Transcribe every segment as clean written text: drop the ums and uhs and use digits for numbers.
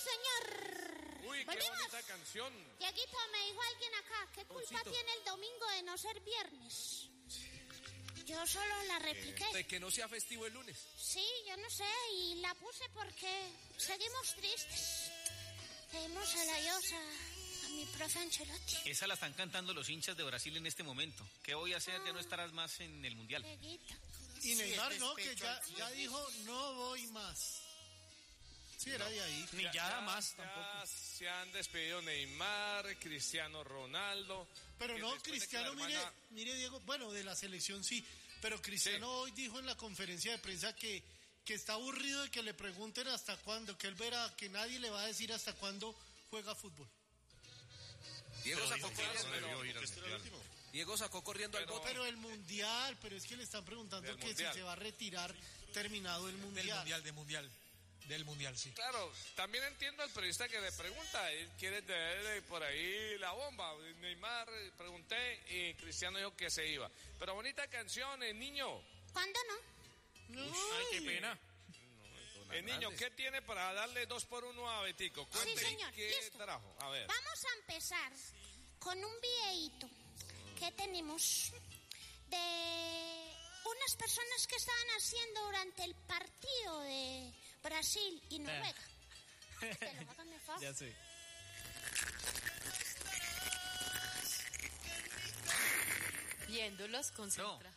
señor. Uy, qué bonita canción. Dieguito, me dijo alguien acá, ¿qué culpa tiene el domingo de no ser viernes? Yo solo la repliqué. De que no sea festivo el lunes. Sí, yo no sé, y la puse porque seguimos tristes. Seguimos a la diosa, a mi profe Ancelotti. Esa la están cantando los hinchas de Brasil en este momento. ¿Qué voy a hacer? Ya no estarás más en el Mundial. Dieguito. Y Neymar no, que ya dijo, no voy más. Sí, era de ahí. Ni ya más tampoco. Ya se han despedido Neymar, Cristiano Ronaldo. Pero no, Cristiano, mire Diego, bueno, de la selección sí, pero Cristiano hoy dijo en la conferencia de prensa que está aburrido de que le pregunten hasta cuándo, que él verá que nadie le va a decir hasta cuándo juega fútbol. Diego sacó corriendo al bote. Pero el mundial, pero es que le están preguntando que si se va a retirar terminado el mundial. Del mundial, sí. Claro, también entiendo al periodista que le pregunta, él quiere tener por ahí la bomba. Neymar, pregunté y Cristiano dijo que se iba. Pero bonita canción, el niño. ¿Cuándo no? Ay, qué pena. Niño, ¿qué tiene para darle 2 por 1 a Betico? Sí, señor. ¿Qué Listo. trajo? A ver. Vamos a empezar con un videíto que tenemos de unas personas que estaban haciendo durante el partido de Brasil y Noruega. ¿Te lo hagan de favor? Ya sé. Viéndolos concentra.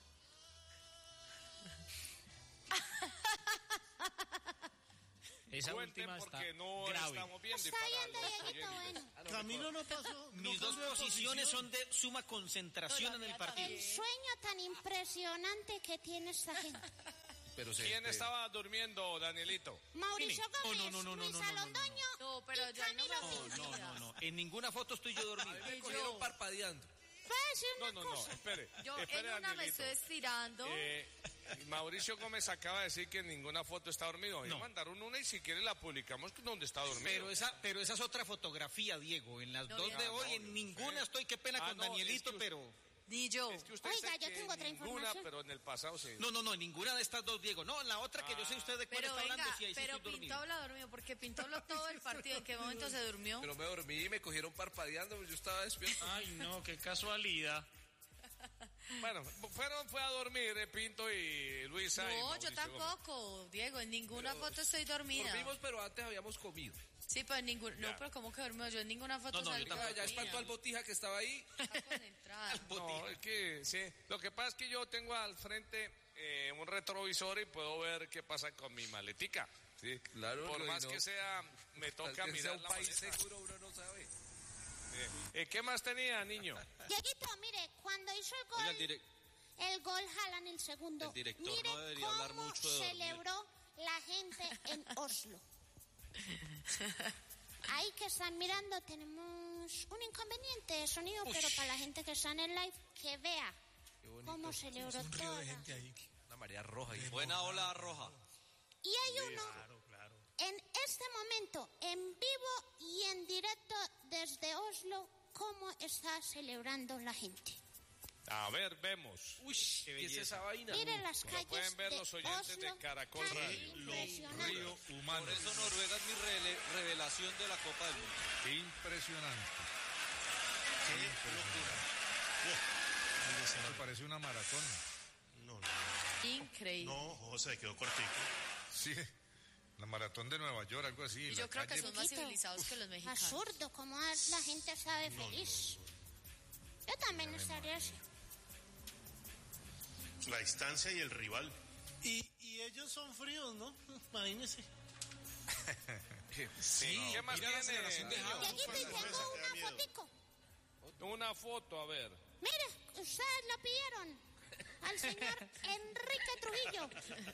Esa Cuenten última está porque no grave. estamos viendo. Está viendo, Dieguito, bueno. Camilo no pasó. Mis dos posiciones son de suma concentración en el partido. El sueño tan impresionante que tiene esta gente. Pero ¿Quién estaba durmiendo, Danielito? Mauricio Gómez, No, Luis Alondoño No, pero y ya no Camilo me Pinto. No. En ninguna foto estoy yo dormido. Me cogieron parpadeando. Voy a decir una No, cosa. espere. Yo espere, en una me Danielito. estoy estirando. Mauricio Gómez acaba de decir que en ninguna foto está dormido. No. Y mandaron una y si quiere la publicamos donde está dormido. Pero esa es otra fotografía, Diego. En las No, dos ya de no, hoy, en ninguna estoy, qué pena con no, Danielito, es que pero... Ni yo. Es que usted Oiga, dice yo que tengo otra ninguna, información. pero en el pasado sí. No, en ninguna de estas dos, Diego. No, en la otra que yo sé usted de cuál Pero está venga, hablando, sí, ahí sí pero estoy Pinto dormido. habla dormido, porque Pinto habló todo el partido. ¿En qué momento se durmió? Pero me dormí y me cogieron parpadeando, pues yo estaba despierto. Ay, no, qué casualidad. Bueno, fue a dormir Pinto y Luisa. y No, Mauricio yo tampoco, Diego. En ninguna foto estoy dormida. Dormimos, pero antes habíamos comido. Sí, pero en ninguna. No, pero ¿cómo que dormido? Yo en ninguna foto No, yo salgo tampoco. Ya espantó al botija que estaba ahí. Está concentrada. No, es que sí. Lo que pasa es que yo tengo al frente un retrovisor y puedo ver qué pasa con mi maletica. Sí, claro. Por más no. que sea, me toca Que sea mirar un la país maleta. seguro, uno no sabe. ¿Qué más tenía, niño? Dieguito, mire, cuando hizo el gol, Oiga, el gol Haaland el segundo, El director mire no debería hablar cómo mucho de dormir. celebró la gente en Oslo. Ahí que están mirando tenemos un inconveniente de sonido, pero para la gente que está en el live, que vea cómo celebró Un río todo. de gente ahí. Una marea roja. Y Buena ola roja. Y hay uno en este momento, en vivo y en directo desde Oslo, cómo está celebrando la gente. A ver, vemos. Uy, ¿qué es esa vaina? Miren las Lo calles pueden ver de los oyentes Oslo, de Caracol tan Radio. impresionante. Por eso Noruega es mi revelación de la Copa del Mundo. Impresionante. Me parece una maratón. No. Increíble. No, José, quedó cortico. Sí, la maratón de Nueva York, algo así. Y la yo creo que calle- son más civilizados que los mexicanos. Absurdo, como la gente sabe feliz. Yo también estaría así. La distancia y el rival. Y ellos son fríos, ¿no? Imagínense. Sí, ¿qué más mira la tiene? celebración de Y Java. aquí te tengo una fotico. Una foto, a ver. Mire, ustedes lo pidieron. Al señor Enrique Trujillo.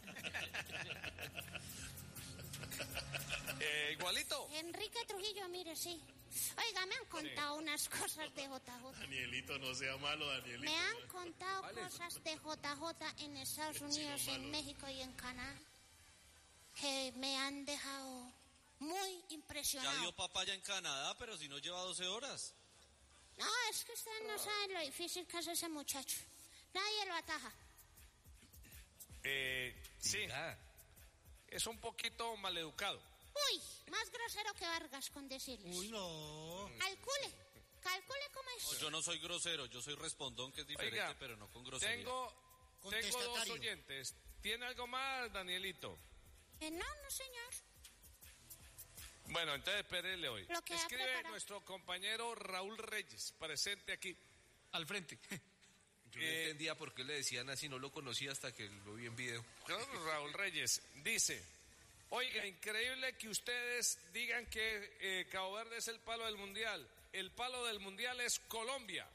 Igualito. Enrique Trujillo, mire, sí. Oiga, me han contado unas cosas de JJ. Danielito, no sea malo, Danielito. Me han contado cosas de JJ en Estados Unidos, en México y en Canadá que me han dejado muy Ya impresionado. dio papaya en Canadá, pero si no lleva 12 horas. No, es que ustedes no saben lo difícil que es ese muchacho. Nadie lo ataja. Sí. Es un poquito maleducado. Uy, más grosero que Vargas con decirles. Uy, no. Calcule cómo es. No, yo no soy grosero, yo soy respondón, que es diferente, Oiga, pero no con grosería. Tengo dos oyentes. ¿Tiene algo más, Danielito? No, señor. Bueno, entonces espérele hoy. Lo que ha Escribe preparado. nuestro compañero Raúl Reyes, presente aquí. Al frente. Yo no entendía por qué le decían así, no lo conocía hasta que lo vi en video. Raúl Reyes dice: oiga, increíble que ustedes digan que Cabo Verde es el palo del mundial. El palo del mundial es Colombia.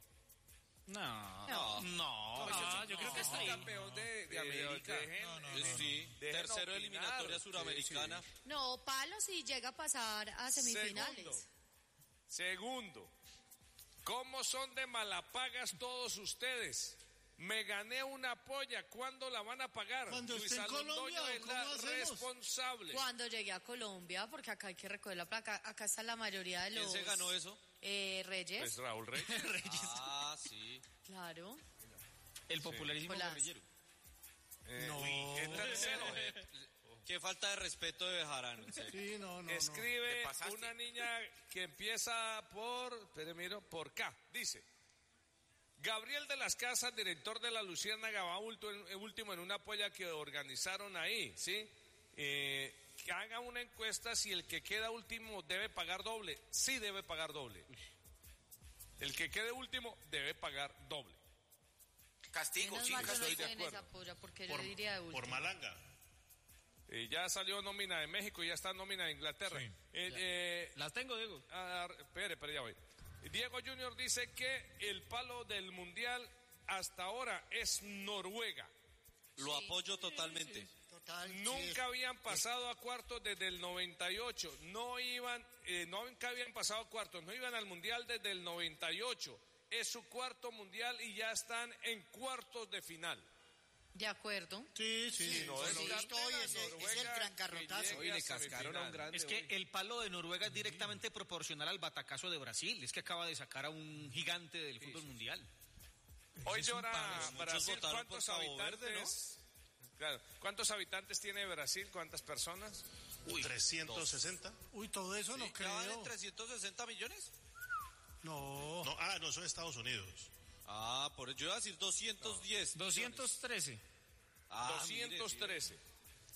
No, yo creo que está ahí. Campeón de América. Sí, tercero de eliminatoria suramericana. Sí. No, palo si llega a pasar a semifinales. Segundo, ¿cómo son de malapagas todos ustedes? Me gané una polla, ¿cuándo la van a pagar? Cuando esté en Luisa Colombia, Londoño es ¿cómo la hacemos? responsable. Cuando llegué a Colombia, porque acá hay que recoger la placa, acá está la mayoría de los... ¿Quién se ganó eso? Reyes. Pues Raúl Reyes. Ah, sí. Claro. El popularísimo Nicolás. guerrillero. No. Es tercero. Qué falta de respeto de Bejarano, en serio. Sí, no. Escribe una niña que empieza por K. Dice: Gabriel de las Casas, director de la Luciérnaga, va último en una polla que organizaron ahí, ¿sí? Que haga una encuesta si el que queda último debe pagar doble. Sí debe pagar doble. El que quede último debe pagar doble. Castigo, Menos sí, mal yo no estoy estoy de en acuerdo. esa polla, porque yo diría de último. Por Malanga. Ya salió nómina de México y ya está nómina de Inglaterra. Sí. Las tengo, Diego. Espere, ya voy. Diego Junior dice que el palo del mundial hasta ahora es Noruega. Lo apoyo totalmente. Nunca habían pasado a cuartos desde el 98. Nunca habían pasado a cuartos. No iban al mundial desde el 98. Es su cuarto mundial y ya están en cuartos de final. De acuerdo. Sí. No es es el trancarrotazo. Y le cascaron a un grande. Es que el palo de Noruega es directamente proporcional al batacazo de Brasil. Es que acaba de sacar a un gigante del fútbol mundial. Hoy llora Brasil. votaron por ¿Cuántos Cabo habitantes? Verde, Claro. ¿Cuántos habitantes tiene Brasil? ¿Cuántas personas? 360. Uy, todo eso no ¿Ya van en creo. 360 millones? No. No son Estados Unidos. Ah, por yo iba a decir 210. 213. Ah, 213. mire,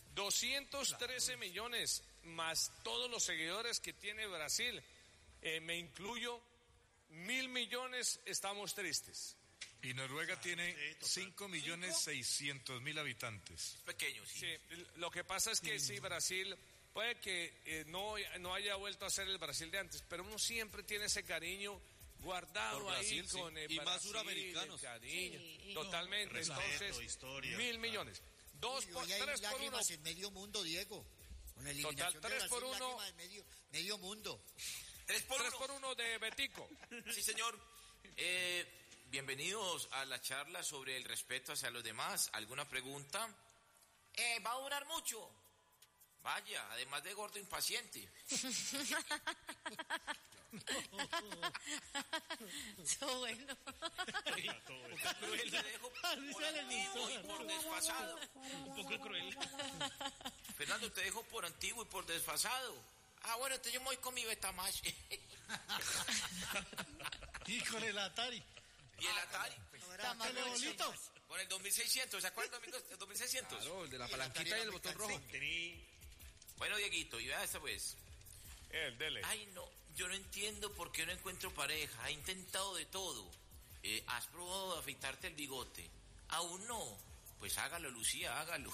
213 millones más todos los seguidores que tiene Brasil. Me incluyo, 1.000 millones, estamos tristes. Y Noruega tiene sí, total. 5.600.000 habitantes. Pequeño, sí. Sí, lo que pasa es que sí, Brasil, puede que no haya vuelto a ser el Brasil de antes, pero uno siempre tiene ese cariño guardado Por Brasil, ahí con sí. el Y más Brasil, suramericanos. el cariño, Sí. totalmente. Respeto, Entonces, historia. 1.000 millones. Hoy hay 3 por 1. lágrimas en medio mundo, Diego. Con la eliminación Total, de 3 por Brasil, 1. lágrimas en medio mundo. 3 por 1 de Betico. Sí, señor. Bienvenidos a la charla sobre el respeto hacia los demás. ¿Alguna pregunta? ¿Va a durar mucho? Vaya, además de gordo impaciente. Eso bueno. Te dejo por antiguo y por desfasado. Un poco cruel. Fernando, te dejo por antiguo y por desfasado. Ah, bueno, entonces yo me voy con mi Betamax. Y con el Atari. ¿Y el Atari? Telebolito. Con el 2600, ¿se acuerdan el 2600? Claro, el de la palanquita y el botón rojo. Bueno, Dieguito, y vea esta pues. Dele. Ay, no, yo no entiendo por qué no encuentro pareja. He intentado de todo. ¿Has probado afeitarte el bigote? Aún no. Pues hágalo, Lucía, hágalo.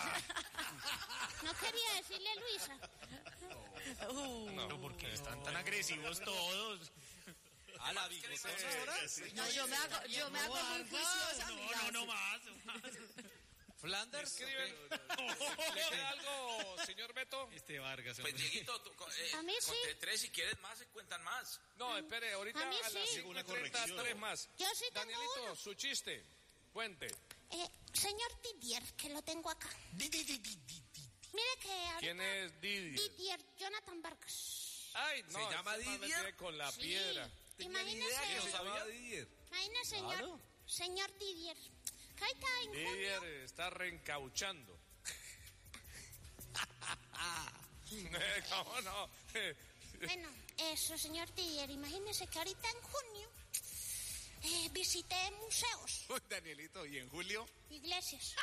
No quería decirle Luisa. No, porque están tan agresivos todos. a la bigotona ahora. No, yo me hago muy juiciosa, amigazo. No más. Flanders. Escriben. ¿Le queda algo, señor Beto? Vargas. Pues Dieguito, A mí sí. conté 3, si quieres más se cuentan más. No, espere, ahorita A mí a las sí. 5:30 3 más. Yo sí tengo Danielito, uno. su chiste. Cuente. Señor Didier, que lo tengo acá. Mire que ahorita... ¿Quién es Didier? Didier Jonathan Vargas. Ay, no. ¿Se llama este man me Didier? tiene con la Sí. piedra. Imagínese, ¿No sabía Didier? imagínese, señor Didier. Que ahorita en junio... Didier está reencauchando. ¿Cómo no? Bueno, eso, señor Didier, imagínese que ahorita en junio visité museos, Uy, Danielito, ¿y en julio? iglesias.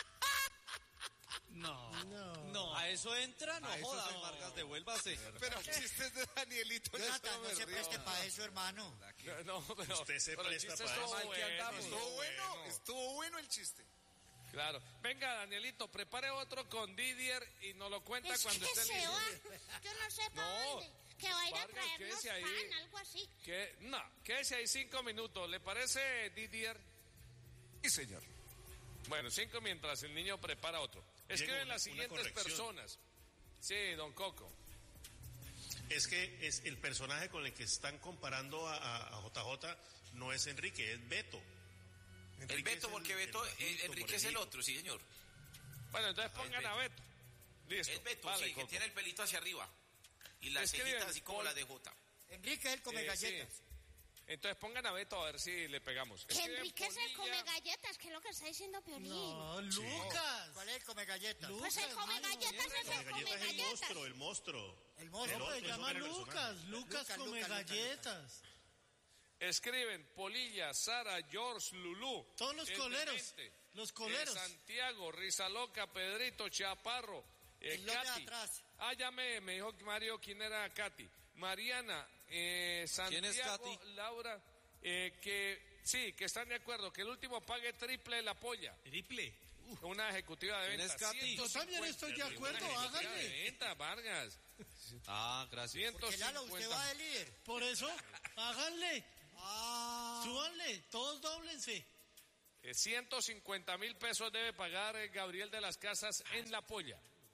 No. ¿A eso entra? No jodas, Vargas, devuélvase. Pero chistes de Danielito. Jonathan, no se preste para eso, hermano. No, pero Usted se pero el presta chiste para estuvo eso. bueno. Estuvo bueno el chiste. Claro. Venga, Danielito, prepare otro con Didier y nos lo cuenta Es cuando que esté se listo. va, yo no sé para No, dónde, que va a ir a Vargas, traernos quédese ahí. pan, algo así. Quédese ahí 5 minutos. ¿Le parece, Didier? Sí, señor. Bueno, 5 mientras el niño prepara otro. Escriben Diego, las una siguientes corrección. personas. Sí, don Coco. Es que es el personaje con el que están comparando a JJ no es Enrique, es Beto. El Enrique Beto, es porque Beto, bajito, Enrique es el morenito. otro, sí, señor. Bueno, entonces pongan a Beto. Listo. Es Beto, Vale, sí, que Coco. tiene el pelito hacia arriba. Y las Escriben, cejitas así como Paul. las de Jota. Enrique, él come galletas. Sí. Entonces pongan a Beto a ver si le pegamos. Que Escriben Enrique es el Polilla. come galletas, que es lo que está diciendo Piolín. No, Lucas. ¿Cuál es el come galletas? Pues el come hermano. galletas es el come Galletas es el galletas. monstruo, el monstruo. El monstruo. No, otro, se es llama otro Lucas. personaje. Lucas come Lucas. galletas. Escriben Polilla, Sara, George, Lulú. Todos los El coleros, Demente, los coleros. Santiago, Rizaloca, Pedrito, Chaparro, El lote de Katy. atrás. Ah, ya me dijo Mario quién era Katy. Mariana, Santiago, ¿Quién es Katy? Laura, que sí, que están de acuerdo, que el último pague triple la polla. Triple. Una ejecutiva de ¿Quién venta. es Katy? Yo también estoy de acuerdo, Una ejecutiva de háganle. venta, Vargas. Ah, gracias. Porque Lalo, usted 150. va de líder. Por eso, háganle. Ah. Súbanle, todos dóblense. 150,000 pesos debe pagar Gabriel de las Casas en la polla.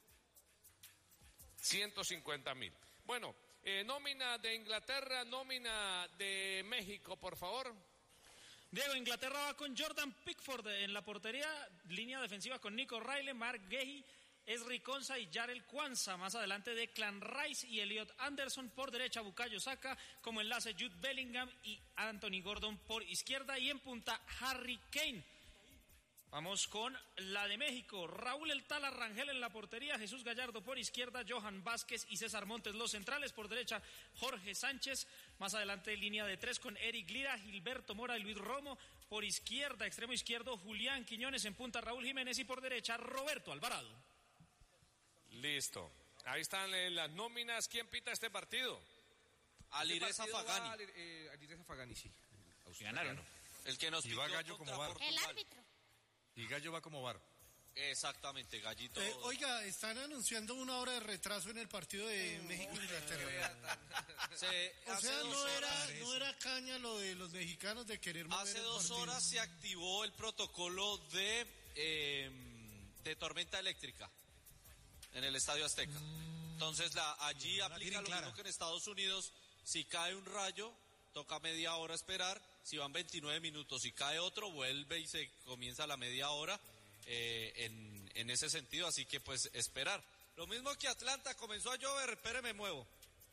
150,000. Bueno, nómina de Inglaterra, nómina de México, por favor. Diego, Inglaterra va con Jordan Pickford en la portería, línea defensiva con Nico Riley, Mark Gehi, Esri Konsa y Jarel Kwanza. Más adelante Declan Rice y Elliot Anderson. Por derecha Bukayo Saka, como enlace Jude Bellingham y Anthony Gordon por izquierda. Y en punta Harry Kane. Vamos con la de México. Raúl El Tala Rangel en la portería, Jesús Gallardo por izquierda, Johan Vázquez y César Montes los centrales. Por derecha Jorge Sánchez. Más adelante línea de 3 con Eric Lira, Gilberto Mora y Luis Romo. Por izquierda, extremo izquierdo, Julián Quiñones. En punta Raúl Jiménez y por derecha Roberto Alvarado. Listo. Ahí están las nóminas. ¿Quién pita este partido? Alireza Fagani. Alireza Fagani, sí. Ganaron. El que nos Y va pitó Gallo contra como VAR. El Portugal. árbitro. Y Gallo va como VAR. Exactamente, Gallito. Oiga, están anunciando una hora de retraso en el partido de México-Inglaterra. O sea, no era caña lo de los mexicanos de querer mover Hace el 2 partido. horas se activó el protocolo de tormenta eléctrica en el Estadio Azteca. Entonces allí aplica lo mismo que en Estados Unidos. Si cae un rayo, toca media hora esperar. Si van 29 minutos, si cae otro, vuelve y se comienza la media hora en ese sentido. Así que pues esperar. Lo mismo que Atlanta, comenzó a llover, espere, me muevo.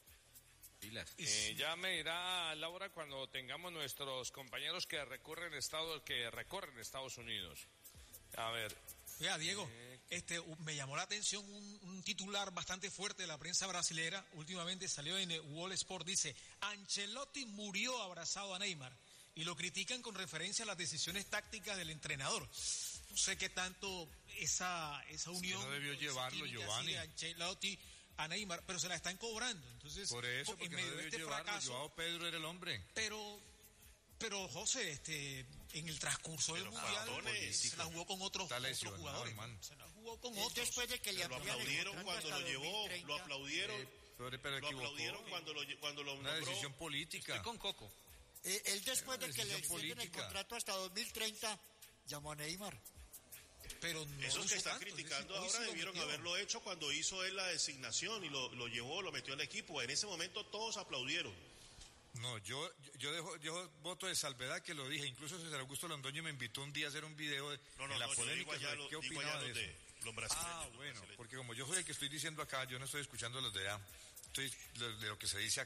Ya me dirá Laura cuando tengamos nuestros compañeros que recorren Estados Unidos. A ver. Oiga, Diego, me llamó la atención un titular bastante fuerte de la prensa brasilera. Últimamente salió en Wall Sport, dice: Ancelotti murió abrazado a Neymar. Y lo critican con referencia a las decisiones tácticas del entrenador. No sé qué tanto esa unión. No debió llevarlo, Giovanni. De Ancelotti a Neymar, pero se la están cobrando. Entonces, por eso, porque no debió llevarlo. Joao Pedro era el hombre. Pero José, en el transcurso del mundial se la jugó con otros jugadores. Hermano. Se la jugó con otros. Después de que le lo aplaudieron cuando lo llevó, lo aplaudieron. Pero lo aplaudieron cuando lo una nombró. decisión política. Estoy con Coco. Él después de que le decisión extienden el política. contrato hasta 2030, llamó a Neymar. Pero no Esos lo que hizo están tanto, criticando hoy ahora sí lo debieron metió. haberlo hecho cuando hizo él la designación y lo llevó, lo metió al equipo. En ese momento todos aplaudieron. No, yo voto de salvedad que lo dije. Incluso César Augusto Londoño me invitó un día a hacer un video de la polémica sobre qué opinaba de eso. Los brasileños, bueno, porque como yo soy el que estoy diciendo acá, yo no estoy escuchando los de allá, estoy de lo que se dice acá.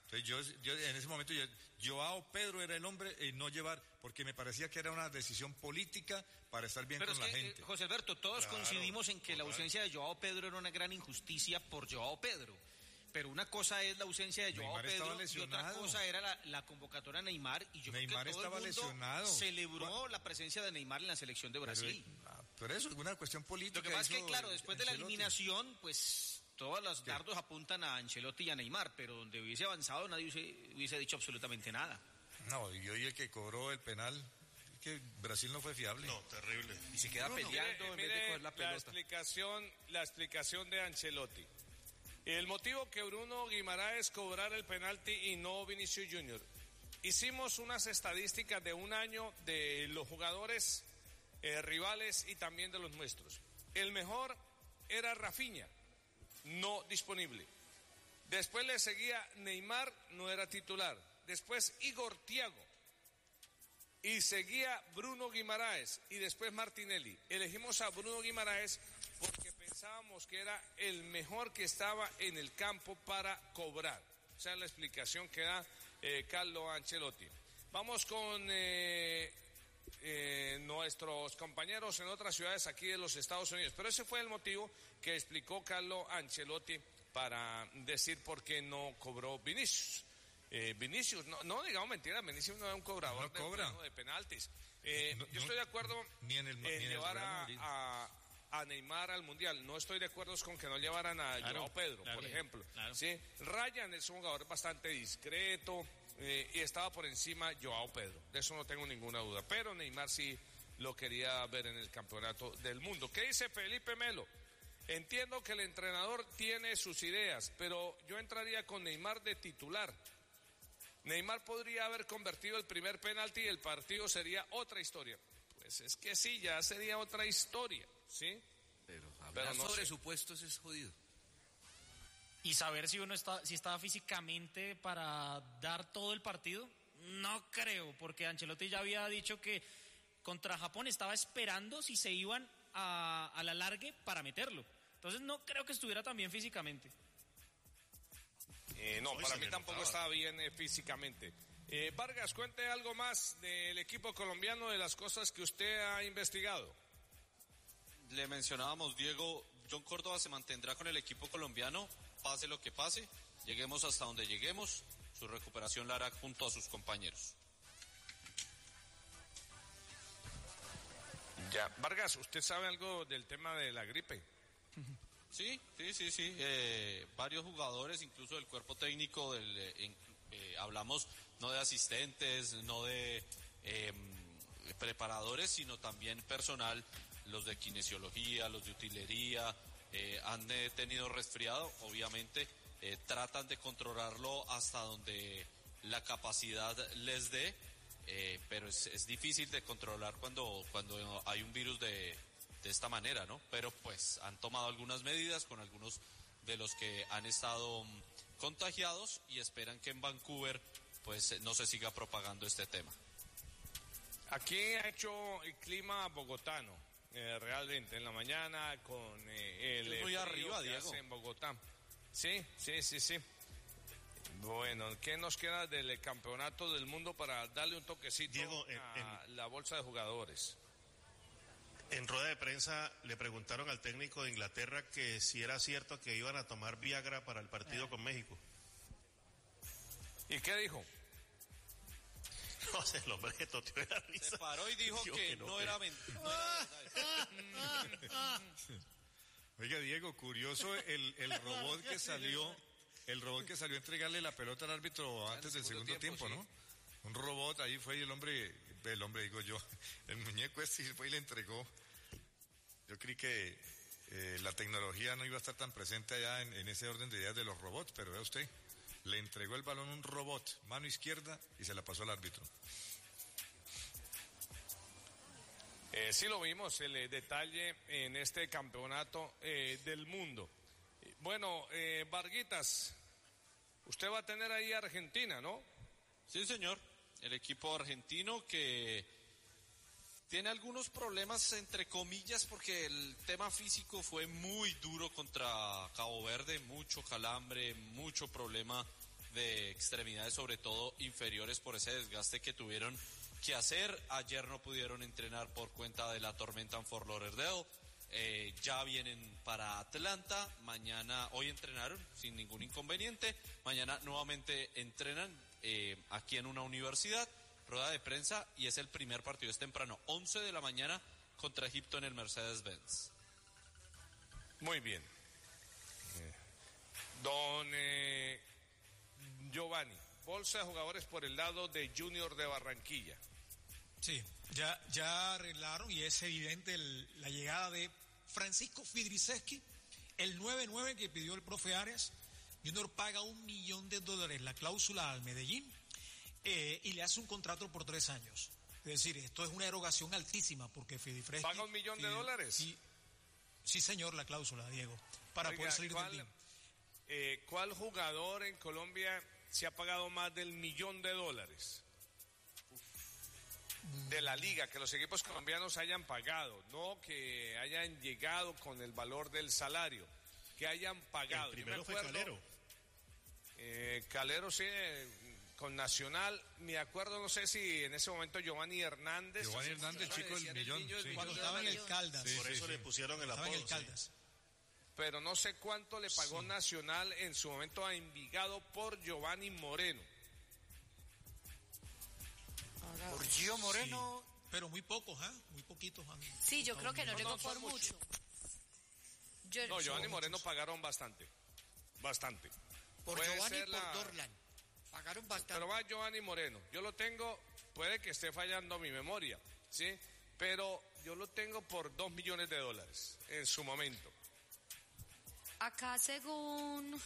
Entonces yo en ese momento, Joao Pedro era el hombre y no llevar, porque me parecía que era una decisión política para estar bien con la gente. José Alberto, todos coincidimos en que la ausencia de Joao Pedro era una gran injusticia por Joao Pedro. Pero una cosa es la ausencia de Joao Pedro y otra cosa era la convocatoria de Neymar. Y yo Neymar creo que todo estaba el mundo lesionado. Celebró la presencia de Neymar en la selección de Brasil. Pero eso es una cuestión política. Lo que pasa es que, claro, después de la eliminación, pues todos los dardos apuntan a Ancelotti y a Neymar, pero donde hubiese avanzado nadie hubiese dicho absolutamente nada. No, y hoy el que cobró el penal, que Brasil no fue fiable. No, terrible. Y se queda peleando en vez de coger la pelota. La explicación de Ancelotti. El motivo que Bruno Guimaraes cobrara el penalti y no Vinicius Junior. Hicimos unas estadísticas de un año de los jugadores rivales y también de los nuestros. El mejor era Rafinha, no disponible. Después le seguía Neymar, no era titular. Después Igor Thiago. Y seguía Bruno Guimaraes y después Martinelli. Elegimos a Bruno Guimaraes porque pensábamos que era el mejor que estaba en el campo para cobrar. O sea, la explicación que da Carlo Ancelotti. Vamos con nuestros compañeros en otras ciudades aquí de los Estados Unidos. Pero ese fue el motivo que explicó Carlo Ancelotti para decir por qué no cobró Vinicius. Vinicius, no digamos mentiras, Vinicius no es un cobrador de penaltis. Yo estoy de acuerdo en llevar a Neymar al Mundial. No estoy de acuerdo con que no llevaran a Joao Pedro, por ejemplo. Claro. ¿Sí? Ryan es un jugador bastante discreto y estaba por encima Joao Pedro. De eso no tengo ninguna duda. Pero Neymar sí lo quería ver en el campeonato del mundo. ¿Qué dice Felipe Melo? Entiendo que el entrenador tiene sus ideas, pero yo entraría con Neymar de titular. Neymar podría haber convertido el primer penalti y el partido sería otra historia. Pues es que sí, ya sería otra historia, ¿sí? Pero hablar no sobre supuestos es jodido. Y saber si estaba físicamente para dar todo el partido, no creo, porque Ancelotti ya había dicho que contra Japón estaba esperando si se iban a la largue para meterlo. Entonces no creo que estuviera tan bien físicamente. No, para mí tampoco estaba bien físicamente. Vargas, cuente algo más del equipo colombiano, de las cosas que usted ha investigado. Le mencionábamos, Diego, John Córdoba se mantendrá con el equipo colombiano, pase lo que pase, lleguemos hasta donde lleguemos, su recuperación la hará junto a sus compañeros. Ya, Vargas, ¿usted sabe algo del tema de la gripe? Sí. Varios jugadores, incluso del cuerpo técnico, hablamos no de asistentes, no de preparadores, sino también personal, los de kinesiología, los de utilería, han tenido resfriado, obviamente, tratan de controlarlo hasta donde la capacidad les dé, pero es difícil de controlar cuando hay un virus de esta manera, ¿no? Pero pues han tomado algunas medidas con algunos de los que han estado contagiados y esperan que en Vancouver pues no se siga propagando este tema. Aquí ha hecho el clima bogotano, realmente, en la mañana con el muy arriba, Diego, en Bogotá. Sí. Bueno, ¿qué nos queda del campeonato del mundo para darle un toquecito, Diego, a la bolsa de jugadores? En rueda de prensa le preguntaron al técnico de Inglaterra que si era cierto que iban a tomar Viagra para el partido con México. ¿Y qué dijo? No, se lo meto, tío, la risa. Se paró y dijo que no era mentira. Oiga, Diego, curioso el robot que salió. El robot que salió a entregarle la pelota al árbitro antes del segundo tiempo, ¿no? Sí. Un robot, ahí fue y el hombre digo yo, el muñeco fue y le entregó. Yo creí que la tecnología no iba a estar tan presente allá en ese orden de ideas de los robots, pero vea usted, le entregó el balón a un robot, mano izquierda, y se la pasó al árbitro. Sí lo vimos, el detalle en este campeonato del mundo. Bueno, Varguitas, usted va a tener ahí a Argentina, ¿no? Sí, señor. El equipo argentino que tiene algunos problemas, entre comillas, porque el tema físico fue muy duro contra Cabo Verde, mucho calambre, mucho problema de extremidades, sobre todo inferiores, por ese desgaste que tuvieron que hacer. Ayer no pudieron entrenar por cuenta de la tormenta en Fort Lauderdale. Ya vienen para Atlanta. Hoy entrenaron sin ningún inconveniente. Mañana nuevamente entrenan aquí en una universidad. Rueda de prensa y es el primer partido, es temprano, 11 de la mañana contra Egipto en el Mercedes-Benz. Muy bien. Don Giovanni, bolsa de jugadores por el lado de Junior de Barranquilla. Sí, ya arreglaron y es evidente la llegada de Francisco Fidriceski, el 9-9 que pidió el profe Arias. Junior paga $1 millón, la cláusula al Medellín, y le hace un contrato por 3 años. Es decir, esto es una erogación altísima porque Fidriceski... ¿Paga $1 millón? Sí, señor, la cláusula, Diego, para poder salir del team. ¿Cuál jugador en Colombia se ha pagado más del $1 millón? De la liga, que los equipos colombianos hayan pagado, no que hayan llegado con el valor del salario, que hayan pagado. El primero fue Calero. Calero sí, con Nacional, me acuerdo, no sé si en ese momento Giovanni Hernández, chico del millón, cuando estaba en el Caldas. Por eso le pusieron el apodo. Pero no sé cuánto le pagó Nacional en su momento a Envigado por Giovanni Moreno. Por Gio Moreno. Sí, pero muy pocos, muy poquitos. Sí, yo creo que no llegó por mucho. Giovanni Moreno pagaron bastante. Por Giovanni y por Dorlan. Pagaron bastante. Pero va Giovanni Moreno. Yo lo tengo, puede que esté fallando mi memoria, ¿sí? Pero yo lo tengo por $2 millones en su momento. Acá, según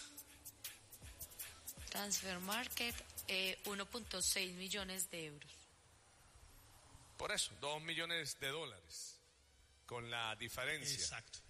Transfer Market, 1.6 millones de euros. Por eso, $2 millones, con la diferencia. Exacto.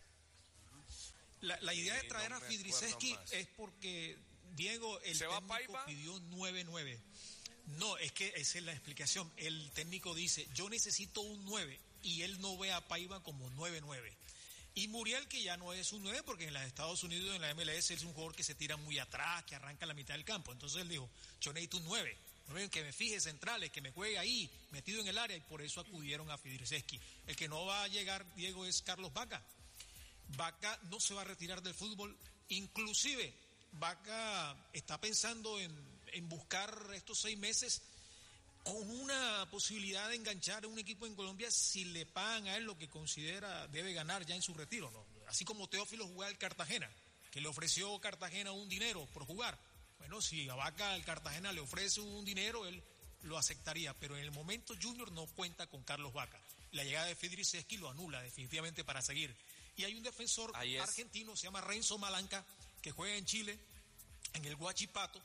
La idea de traer a Fidriceski es porque, Diego, el técnico pidió 9-9. No, es que esa es la explicación. El técnico dice, yo necesito un 9, y él no ve a Paiva como 9-9. Y Muriel, que ya no es un 9, porque en los Estados Unidos, en la MLS, es un jugador que se tira muy atrás, que arranca a la mitad del campo. Entonces él dijo, yo necesito un 9, que me fije centrales, que me juegue ahí, metido en el área, y por eso acudieron a Fidriceski. El que no va a llegar, Diego, es Carlos Vaca. Vaca no se va a retirar del fútbol, inclusive Vaca está pensando en buscar estos 6 meses con una posibilidad de enganchar a un equipo en Colombia si le pagan a él lo que considera debe ganar ya en su retiro, ¿no? Así como Teófilo jugó al Cartagena, que le ofreció Cartagena un dinero por jugar. Bueno, si a Vaca al Cartagena le ofrece un dinero, él lo aceptaría, pero en el momento Junior no cuenta con Carlos Vaca. La llegada de Fidriceski lo anula definitivamente para seguir. Y hay un defensor argentino, se llama Renzo Malanca, que juega en Chile, en el Huachipato,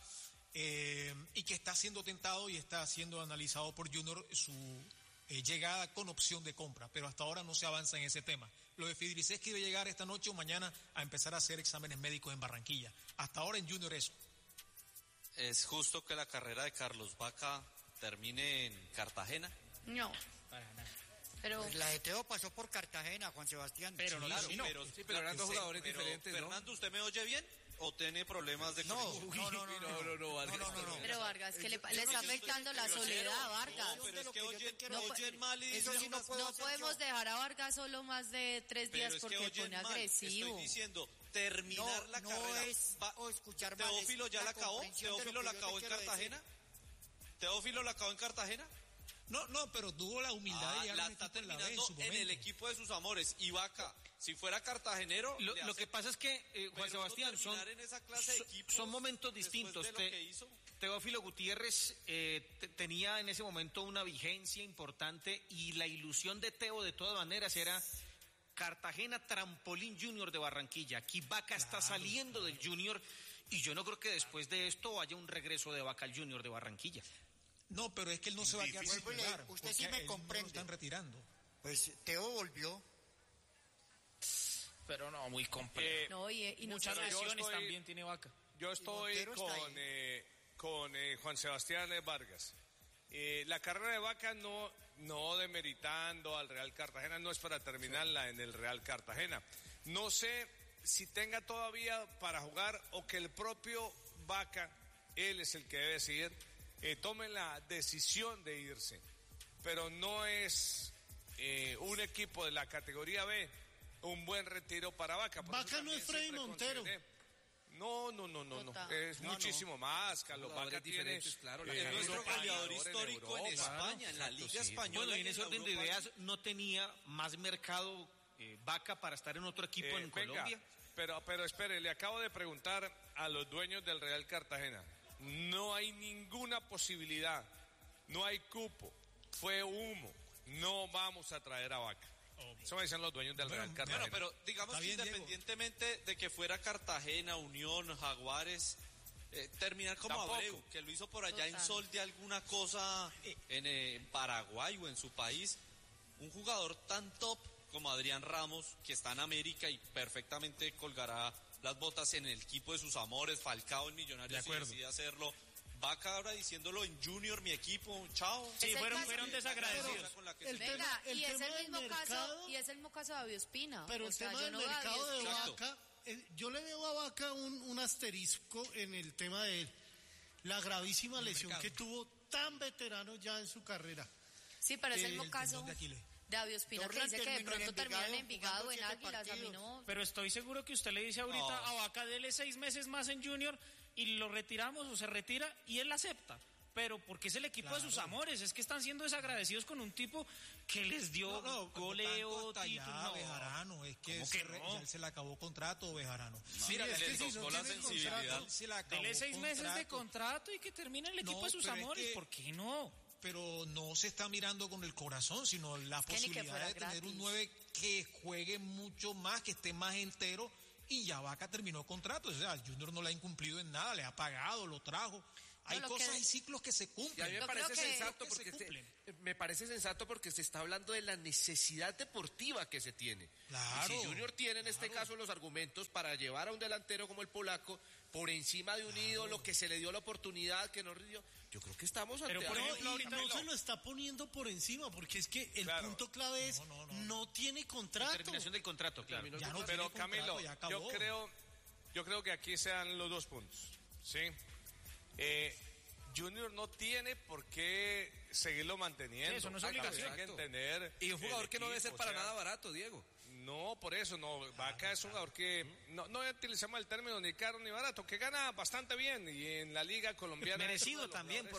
y que está siendo tentado y está siendo analizado por Junior su llegada con opción de compra, pero hasta ahora no se avanza en ese tema. Lo de Fidriceski debe llegar esta noche o mañana a empezar a hacer exámenes médicos en Barranquilla. Hasta ahora en Junior eso. ¿Es justo que la carrera de Carlos Vaca termine en Cartagena? No, para nada. Pero pues la de Teo pasó por Cartagena, Juan Sebastián. Pero no, pero eran dos jugadores diferentes, ¿no? Fernando, ¿usted me oye bien? ¿O tiene problemas de conexión? No, Vargas. Pero Vargas, que le está afectando la soledad, Vargas. No, pero es que oyen mal y dicen no podemos dejar a Vargas solo más de 3 días porque pone agresivo. Estoy diciendo, terminar la carrera. Escuchar ¿Teófilo ya la acabó? ¿Teófilo la acabó en Cartagena? ¿Teófilo la acabó en Cartagena? No, pero tuvo la humildad de llegar la está terminando en el equipo de sus amores. Y Vaca, si fuera cartagenero... Lo que pasa es que, Juan Sebastián, son momentos distintos. Teófilo Gutiérrez tenía en ese momento una vigencia importante y la ilusión de Teo de todas maneras era Cartagena Trampolín Junior de Barranquilla. Aquí Vaca está saliendo del Junior y yo no creo que después de esto haya un regreso de Vaca al Junior de Barranquilla. No, pero es que él no se va a quedar sin jugar. Usted sí me comprende. No lo están retirando. Pues Teo volvió. Pero no, muy complejo. No, y muchas lesiones también tiene Vaca. Yo estoy con Juan Sebastián Vargas. La carrera de Vaca no demeritando al Real Cartagena, no es para terminarla en el Real Cartagena. No sé si tenga todavía para jugar o que el propio Vaca él es el que debe decidir, tomen la decisión de irse, pero no es un equipo de la categoría B un buen retiro para Vaca. Vaca no es Freddy Montero. No. Es muchísimo más. Carlos Vaca tiene claro, es nuestro goleador histórico en España, en la Liga Española. Bueno, y en ese orden de ideas no tenía más mercado Vaca para estar en otro equipo en Colombia. Pero espere, le acabo de preguntar a los dueños del Real Cartagena. No hay ninguna posibilidad, no hay cupo, fue humo, no vamos a traer a Vaca. Eso me dicen los dueños del Real Cartagena. Bueno, pero digamos que independientemente de que fuera Cartagena, Unión, Jaguares, terminar como Abreu, que lo hizo por allá en Sol de alguna cosa en Paraguay o en su país, un jugador tan top como Adrián Ramos, que está en América y perfectamente colgará las botas en el equipo de sus amores, Falcao en Millonarios si decide hacerlo. Vaca ahora diciéndolo en Junior, mi equipo, chao. Sí, fueron desagradecidos. Venga, y es el mismo caso de David Ospina. Pero el tema del mercado de Vaca, yo le veo a Vaca un asterisco en el tema de la gravísima lesión que tuvo tan veterano ya en su carrera. Sí, pero es el mismo caso de David Ospina, que dice que de pronto termina en Envigado, en Águilas, a mí no. Pero estoy seguro que usted le dice ahorita a Vaca, dele 6 meses más en Junior y lo retiramos o se retira y él acepta. Pero porque es el equipo de sus amores, es que están siendo desagradecidos con un tipo que les dio goleo, título. Bejarano, es que ya se le acabó contrato, Bejarano. Mira, le tocó la sensibilidad. Dele 6 meses de contrato y que termine el equipo de sus amores, ¿por qué no? Pero no se está mirando con el corazón, sino la posibilidad de tener un 9 que juegue mucho más, que esté más entero, y ya Vaca terminó contrato. O sea, el Junior no le ha incumplido en nada, le ha pagado, lo trajo. Hay cosas y ciclos que se cumplen. Y a mí me parece sensato porque se está hablando de la necesidad deportiva que se tiene. Claro. Y si Junior tiene en este caso los argumentos para llevar a un delantero como el polaco por encima de un ídolo que se le dio la oportunidad, que no rindió, yo creo que estamos ante algo. No se lo está poniendo por encima, porque es que el punto clave es no tiene contrato. La terminación del contrato, claro. Pero Camilo, yo creo que aquí sean los 2 puntos, ¿sí? Junior no tiene por qué seguirlo manteniendo. Sí, eso no es obligación. Hay que entender. Y un jugador que no debe ser para nada barato, Diego. No, por eso no. Vaca es un jugador que no utilizamos el término ni caro ni barato, que gana bastante bien y en la liga colombiana. Merecido también,